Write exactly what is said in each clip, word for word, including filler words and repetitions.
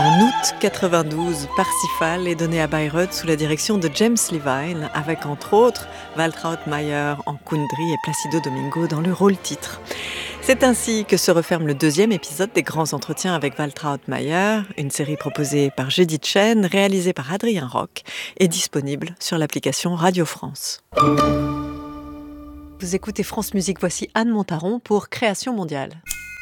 En août quatre-vingt-douze, Parsifal est donné à Bayreuth sous la direction de James Levine, avec entre autres Waltraud Mayer en Kundry et Placido Domingo dans le rôle titre. C'est ainsi que se referme le deuxième épisode des Grands Entretiens avec Waltraud Mayer, une série proposée par Judith Chen, réalisée par Adrien Roch et disponible sur l'application Radio France. Vous écoutez France Musique, voici Anne Montaron pour Création mondiale.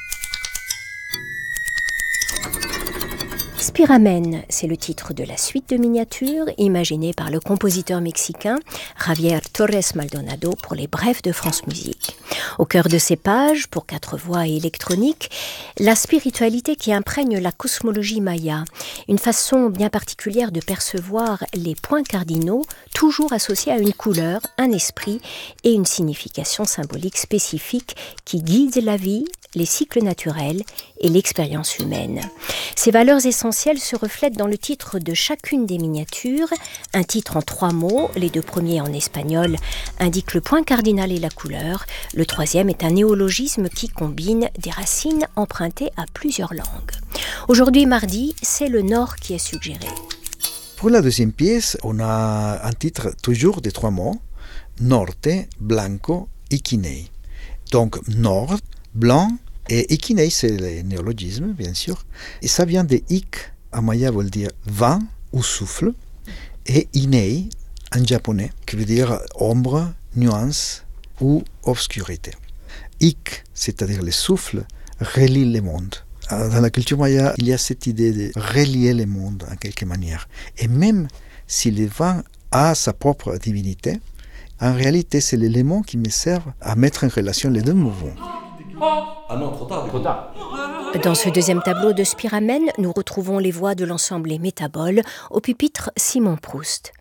Spiramen, c'est le titre de la suite de miniatures imaginée par le compositeur mexicain Javier Torres Maldonado pour les Brefs de France Musique. Au cœur de ces pages, pour quatre voix et électronique, la spiritualité qui imprègne la cosmologie maya, une façon bien particulière de percevoir les points cardinaux, toujours associés à une couleur, un esprit et une signification symbolique spécifique qui guide la vie, les cycles naturels et l'expérience humaine. Ces valeurs essentielles se reflètent dans le titre de chacune des miniatures, un titre en trois mots, les deux premiers en espagnol indiquent le point cardinal et la couleur, le troisième est un néologisme qui combine des racines empruntées à plusieurs langues. Aujourd'hui, mardi, c'est le Nord qui est suggéré. Pour la deuxième pièce, on a un titre toujours de trois mots, Norte, Blanco, Iquinei. Donc, Nord, blanc, et Iquinei, c'est le néologisme, bien sûr. Et ça vient de Ik, en maya veut dire vent ou souffle, et Inei, en japonais, qui veut dire ombre, nuance ou obscurité. Ik, c'est-à-dire le souffle, relie le monde. Dans la culture maya, il y a cette idée de relier le monde en quelque manière. Et même si le vent a sa propre divinité, en réalité, c'est l'élément qui me sert à mettre en relation les deux mouvements. Ah non, trop tard, trop tard. Dans ce deuxième tableau de Spiramen, nous retrouvons les voix de l'ensemble Les Métaboles, au pupitre Simon Proust.